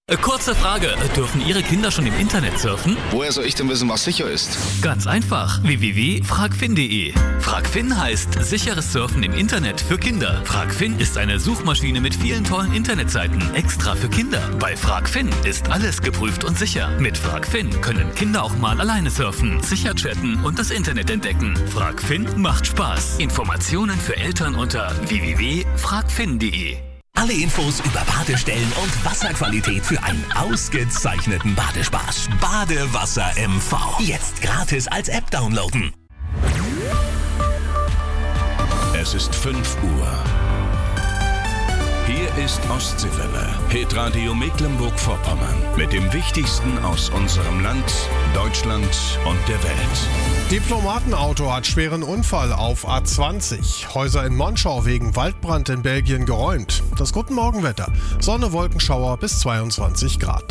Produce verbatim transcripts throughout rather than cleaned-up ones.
Kurze Frage, dürfen Ihre Kinder schon im Internet surfen? Woher soll ich denn wissen, was sicher ist? Ganz einfach, w w w punkt fragfin punkt de. Fragfin heißt sicheres Surfen im Internet für Kinder. Fragfin ist eine Suchmaschine mit vielen tollen Internetseiten, extra für Kinder. Bei Fragfin ist alles geprüft und sicher. Mit Fragfin können Kinder auch mal alleine surfen, sicher chatten und das Internet entdecken. Fragfin macht Spaß. Informationen für Eltern unter w w w punkt fragfin punkt de. Alle Infos über Badestellen und Wasserqualität für einen ausgezeichneten Badespaß. Badewasser M V. Jetzt gratis als App downloaden. Es ist fünf Uhr. Hier ist Ostseewelle, Hitradio Mecklenburg-Vorpommern. Mit dem Wichtigsten aus unserem Land, Deutschland und der Welt. Diplomatenauto hat schweren Unfall auf A zwanzig. Häuser in Monschau wegen Waldbrand in Belgien geräumt. Das Guten Morgenwetter. Sonne, Wolkenschauer bis zweiundzwanzig Grad.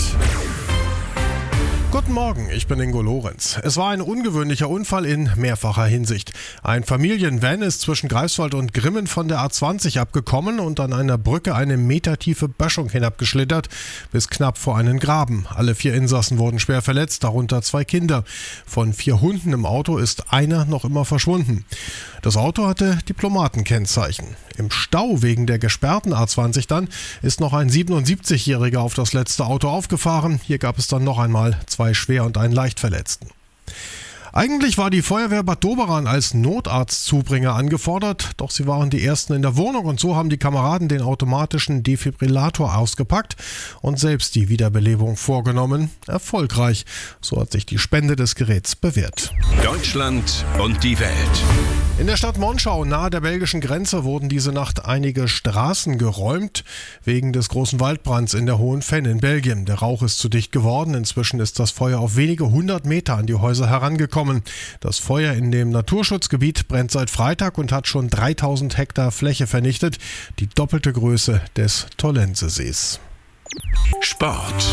Guten Morgen, ich bin Ingo Lorenz. Es war ein ungewöhnlicher Unfall in mehrfacher Hinsicht. Ein Familienvan ist zwischen Greifswald und Grimmen von der A zwanzig abgekommen und an einer Brücke eine metertiefe Böschung hinabgeschlittert, bis knapp vor einen Graben. Alle vier Insassen wurden schwer verletzt, darunter zwei Kinder. Von vier Hunden im Auto ist einer noch immer verschwunden. Das Auto hatte Diplomatenkennzeichen. Im Stau wegen der gesperrten A zwanzig dann ist noch ein siebenundsiebzigjähriger auf das letzte Auto aufgefahren. Hier gab es dann noch einmal zwei schwer und einen leicht Verletzten. Eigentlich war die Feuerwehr Bad Doberan als Notarztzubringer angefordert, doch sie waren die Ersten in der Wohnung und so haben die Kameraden den automatischen Defibrillator ausgepackt und selbst die Wiederbelebung vorgenommen. Erfolgreich. So hat sich die Spende des Geräts bewährt. Deutschland und die Welt. In der Stadt Monschau nahe der belgischen Grenze wurden diese Nacht einige Straßen geräumt wegen des großen Waldbrands in der Hohen Venn in Belgien. Der Rauch ist zu dicht geworden. Inzwischen ist das Feuer auf wenige hundert Meter an die Häuser herangekommen. Das Feuer in dem Naturschutzgebiet brennt seit Freitag und hat schon dreitausend Hektar Fläche vernichtet, die doppelte Größe des Tollensesees. Sport.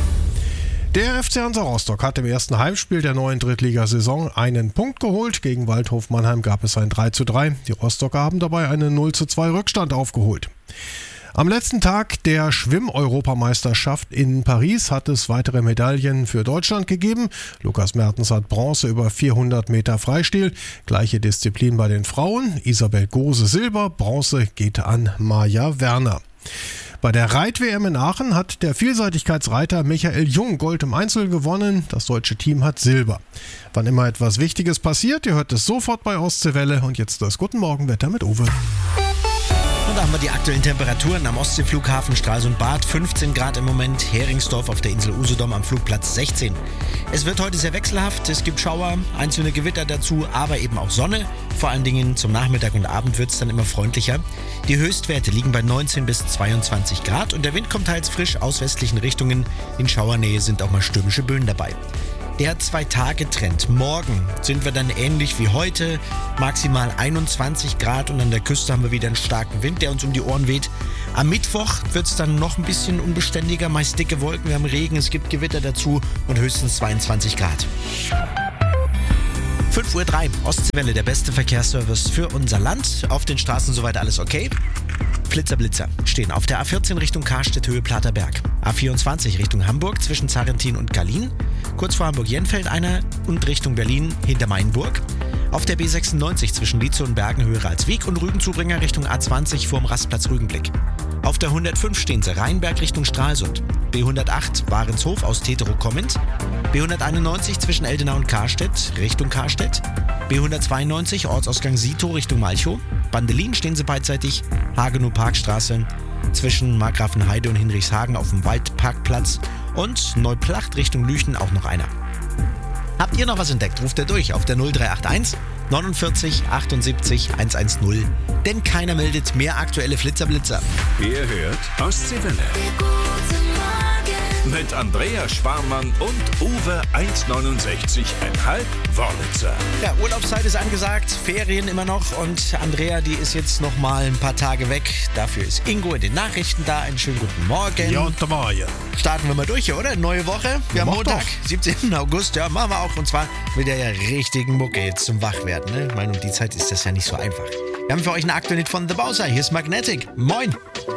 Der F C Hansa Rostock hat im ersten Heimspiel der neuen Drittligasaison einen Punkt geholt. Gegen Waldhof Mannheim gab es ein drei zu drei. Die Rostocker haben dabei einen null zu zwei Rückstand aufgeholt. Am letzten Tag der Schwimm-Europameisterschaft in Paris hat es weitere Medaillen für Deutschland gegeben. Lukas Mertens hat Bronze über vierhundert Meter Freistil. Gleiche Disziplin bei den Frauen. Isabel Gose Silber, Bronze geht an Maja Werner. Bei der Reit-W M in Aachen hat der Vielseitigkeitsreiter Michael Jung Gold im Einzel gewonnen. Das deutsche Team hat Silber. Wann immer etwas Wichtiges passiert, ihr hört es sofort bei Ostseewelle. Und jetzt das Guten Morgenwetter mit Uwe. Und da haben wir die aktuellen Temperaturen am Ostseeflughafen Stralsund-Bad, fünfzehn Grad im Moment, Heringsdorf auf der Insel Usedom am Flugplatz sechzehn. Es wird heute sehr wechselhaft, es gibt Schauer, einzelne Gewitter dazu, aber eben auch Sonne. Vor allen Dingen zum Nachmittag und Abend wird es dann immer freundlicher. Die Höchstwerte liegen bei neunzehn bis zweiundzwanzig Grad und der Wind kommt teils frisch aus westlichen Richtungen. In Schauernähe sind auch mal stürmische Böen dabei. Der Zwei-Tage-Trend. Morgen sind wir dann ähnlich wie heute, maximal einundzwanzig Grad und an der Küste haben wir wieder einen starken Wind, der uns um die Ohren weht. Am Mittwoch wird es dann noch ein bisschen unbeständiger, meist dicke Wolken, wir haben Regen, es gibt Gewitter dazu und höchstens zweiundzwanzig Grad. fünf Uhr drei, Ostseewelle, der beste Verkehrsservice für unser Land. Auf den Straßen soweit alles okay. Flitzer, Blitzer stehen auf der A vierzehn Richtung Karstedt, Höhe Platerberg. A vierundzwanzig Richtung Hamburg zwischen Zarrentin und Gallien. Kurz vor Hamburg-Jenfeld einer und Richtung Berlin hinter Mainburg. Auf der B sechsundneunzig zwischen Lietzow und Bergen, Höhe Ralswiek und Rügenzubringer Richtung A zwanzig vorm Rastplatz Rügenblick. Auf der hundertfünf stehen sie Rheinberg Richtung Stralsund. B hundertacht Warenshof aus Tetero kommend. B hunderteinundneunzig zwischen Eldenau und Karstedt Richtung Karstedt. B hundertzweiundneunzig Ortsausgang Sito Richtung Malchow. Bandelin stehen sie beidseitig Hagenow Parkstraße zwischen Markgrafenheide und Hinrichshagen auf dem Waldparkplatz und Neuplacht Richtung Lüchen auch noch einer. Habt ihr noch was entdeckt? Ruft ihr durch auf der null drei acht eins neunundvierzig achtundsiebzig hundertzehn. Denn keiner meldet mehr aktuelle Flitzerblitzer. Ihr hört Ostseewelle. Mit Andrea Sparmann und Uwe eins neunundsechzig Komma fünf Wörlitzer. Ja, Urlaubszeit ist angesagt, Ferien immer noch und Andrea, die ist jetzt noch mal ein paar Tage weg. Dafür ist Ingo in den Nachrichten da. Einen schönen guten Morgen. Ja, und Morgen. Starten wir mal durch hier, oder? Neue Woche. Wir haben Montag, siebzehnten August. Ja, machen wir auch. Und zwar mit der richtigen Mucke jetzt zum Wachwerden. Ne? Ich meine, um die Zeit ist das ja nicht so einfach. Wir haben für euch einen aktuellen Hit von The Bowser. Hier ist Magnetic. Moin.